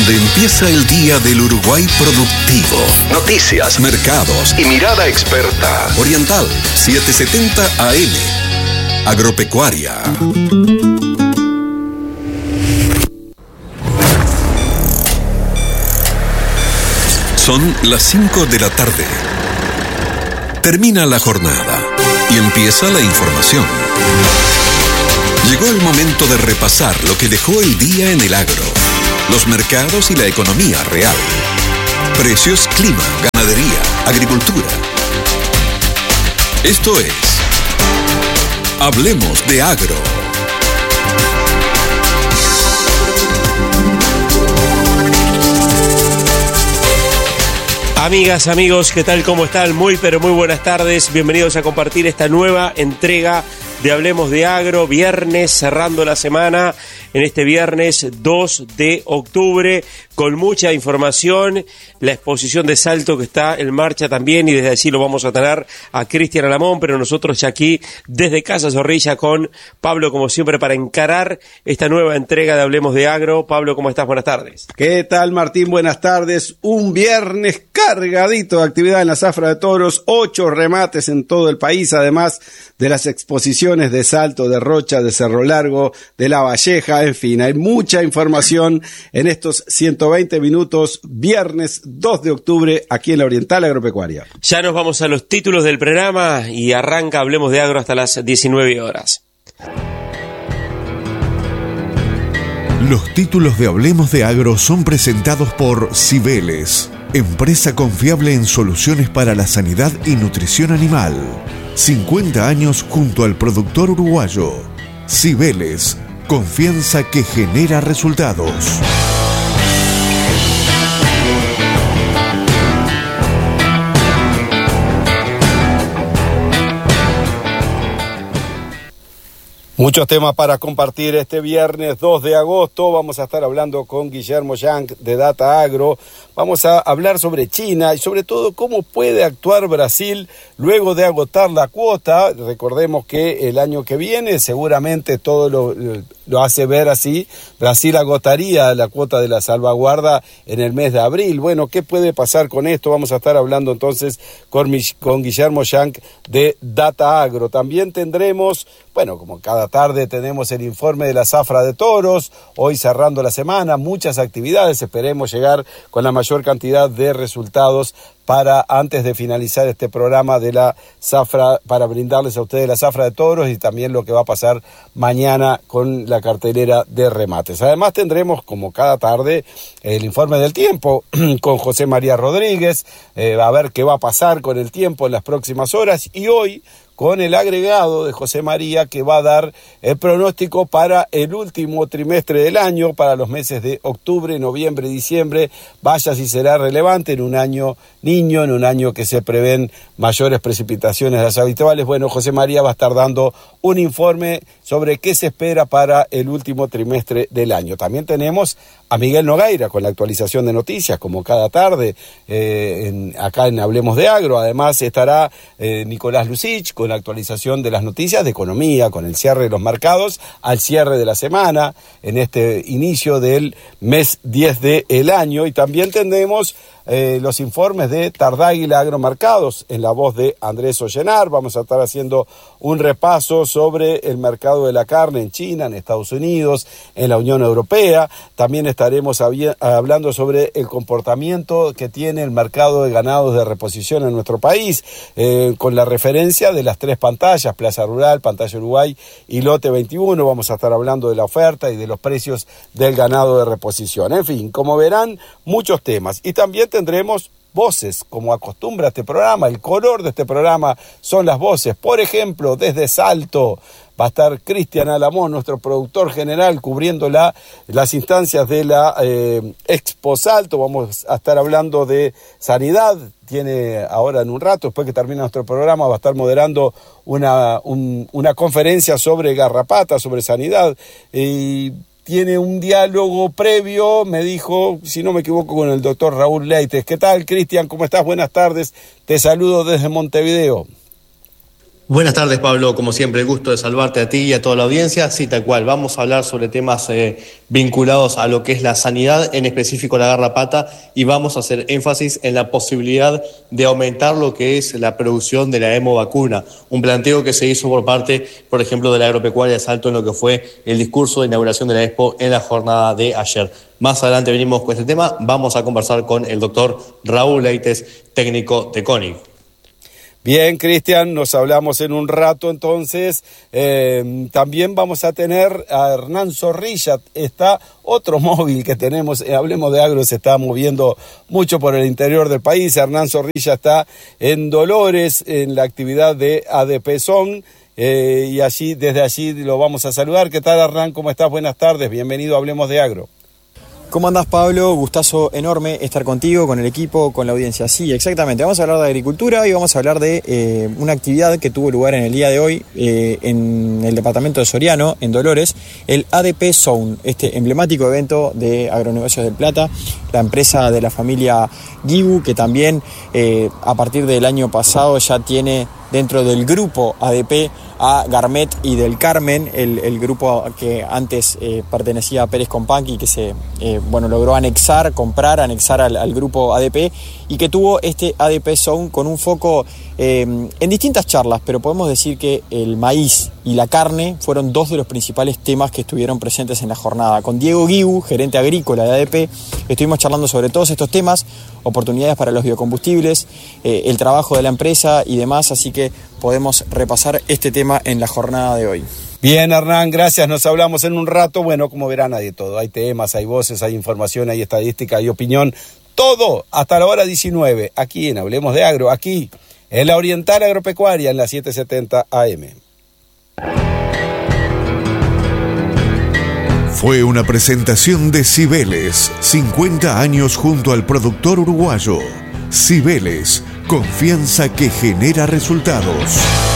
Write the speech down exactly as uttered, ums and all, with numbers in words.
donde empieza el día del Uruguay productivo. Noticias, mercados y mirada experta. Oriental setecientos setenta A M. Agropecuaria. Son las cinco de la tarde. Termina la jornada y empieza la información. Llegó el momento de repasar lo que dejó el día en el agro, los mercados y la economía real. Precios, clima, ganadería, agricultura. Esto es Hablemos de Agro. Amigas, amigos, ¿qué tal? ¿Cómo están? Muy, pero muy buenas tardes. Bienvenidos a compartir esta nueva entrega de Hablemos de Agro, viernes, cerrando la semana, en este viernes dos de octubre, con mucha información, la exposición de Salto que está en marcha también, y desde allí lo vamos a tener a Cristian Alamón, pero nosotros ya aquí, desde Casa Zorrilla, con Pablo, como siempre, para encarar esta nueva entrega de Hablemos de Agro. Pablo, ¿cómo estás? Buenas tardes. ¿Qué tal, Martín? Buenas tardes. Un viernes cargadito de actividad en la zafra de toros, ocho remates en todo el país, además de las exposiciones de Salto, de Rocha, de Cerro Largo, de La Valleja, en fin, hay mucha información en estos ciento veinte minutos, viernes dos de octubre, aquí en la Oriental Agropecuaria. Ya nos vamos a los títulos del programa y arranca Hablemos de Agro hasta las diecinueve horas. Los títulos de Hablemos de Agro son presentados por Cibeles, empresa confiable en soluciones para la sanidad y nutrición animal. cincuenta años junto al productor uruguayo. Cibeles, confianza que genera resultados. Muchos temas para compartir este viernes dos de agosto. Vamos a estar hablando con Guillermo Yang de Data Agro. Vamos a hablar sobre China y sobre todo cómo puede actuar Brasil luego de agotar la cuota. Recordemos que el año que viene, seguramente todo lo, lo hace ver así, Brasil agotaría la cuota de la salvaguarda en el mes de abril. Bueno, ¿qué puede pasar con esto? Vamos a estar hablando entonces con, con Guillermo Yang de Data Agro. También tendremos, bueno, como cada tarde tenemos el informe de la zafra de toros, hoy cerrando la semana, muchas actividades, esperemos llegar con la mayor cantidad de resultados para antes de finalizar este programa de la zafra, para brindarles a ustedes la zafra de toros y también lo que va a pasar mañana con la cartelera de remates. Además tendremos, como cada tarde, el informe del tiempo con José María Rodríguez, eh, a ver qué va a pasar con el tiempo en las próximas horas, y hoy con el agregado de José María que va a dar el pronóstico para el último trimestre del año, para los meses de octubre, noviembre y diciembre. Vaya si será relevante en un año niño, en un año que se prevén mayores precipitaciones de las habituales. Bueno, José María va a estar dando un informe sobre qué se espera para el último trimestre del año. También tenemos a Miguel Nogueira con la actualización de noticias, como cada tarde, eh, en, acá en Hablemos de Agro. Además estará eh, Nicolás Lucich con la actualización de las noticias de economía, con el cierre de los mercados al cierre de la semana, en este inicio del mes diez del año. Y también tendremos eh, los informes de Tardáguila Agromercados en la voz de Andrés Ollenar. Vamos a estar haciendo un repaso sobre el mercado de la carne en China, en Estados Unidos, en la Unión Europea. También estaremos hablando sobre el comportamiento que tiene el mercado de ganados de reposición en nuestro país, eh, con la referencia de las tres pantallas, Plaza Rural, Pantalla Uruguay y Lote veintiuno. Vamos a estar hablando de la oferta y de los precios del ganado de reposición. En fin, como verán, muchos temas. Y también tendremos voces, como acostumbra este programa. El color de este programa son las voces. Por ejemplo, desde Salto va a estar Cristian Alamón, nuestro productor general, cubriendo la, las instancias de la eh, Expo Salto. Vamos a estar hablando de sanidad. Tiene ahora en un rato, después que termine nuestro programa, va a estar moderando una, un, una conferencia sobre garrapata, sobre sanidad. Y tiene un diálogo previo, me dijo, si no me equivoco, con el doctor Raúl Leites. ¿Qué tal, Cristian? ¿Cómo estás? Buenas tardes. Te saludo desde Montevideo. Buenas tardes, Pablo. Como siempre, el gusto de saludarte a ti y a toda la audiencia. Sí, tal cual. Vamos a hablar sobre temas eh, vinculados a lo que es la sanidad, en específico la garrapata, y vamos a hacer énfasis en la posibilidad de aumentar lo que es la producción de la hemovacuna. Un planteo que se hizo por parte, por ejemplo, de la agropecuaria de Salto en lo que fue el discurso de inauguración de la Expo en la jornada de ayer. Más adelante venimos con este tema. Vamos a conversar con el doctor Raúl Leites, técnico de CONIC. Bien, Cristian, nos hablamos en un rato entonces. Eh, también vamos a tener a Hernán Zorrilla. Está otro móvil que tenemos, eh, Hablemos de Agro, se está moviendo mucho por el interior del país. Hernán Zorrilla está en Dolores, en la actividad de A D P Zone, eh, y allí, desde allí lo vamos a saludar. ¿Qué tal, Hernán? ¿Cómo estás? Buenas tardes, bienvenido a Hablemos de Agro. ¿Cómo andás, Pablo? Gustazo enorme estar contigo, con el equipo, con la audiencia. Sí, exactamente. Vamos a hablar de agricultura y vamos a hablar de eh, una actividad que tuvo lugar en el día de hoy eh, en el departamento de Soriano, en Dolores, el A D P Zone, este emblemático evento de Agronegocios del Plata, la empresa de la familia Guibu, que también eh, a partir del año pasado ya tiene dentro del grupo A D P a Garmet y del Carmen, el, el grupo que antes eh, pertenecía a Pérez Companc y que se eh, bueno, logró anexar, comprar, anexar al, al grupo A D P, y que tuvo este A D P Zone con un foco eh, en distintas charlas, pero podemos decir que el maíz y la carne fueron dos de los principales temas que estuvieron presentes en la jornada. Con Diego Guibu, gerente agrícola de A D P, estuvimos charlando sobre todos estos temas, oportunidades para los biocombustibles, eh, el trabajo de la empresa y demás, así que podemos repasar este tema en la jornada de hoy. Bien, Hernán, gracias, nos hablamos en un rato. Bueno, como verán, hay de todo, hay temas, hay voces, hay información, hay estadística, hay opinión, todo hasta la hora diecinueve, aquí en Hablemos de Agro, aquí en la Oriental Agropecuaria, en la setecientos setenta A M. Fue una presentación de Cibeles, cincuenta años junto al productor uruguayo. Cibeles, confianza que genera resultados.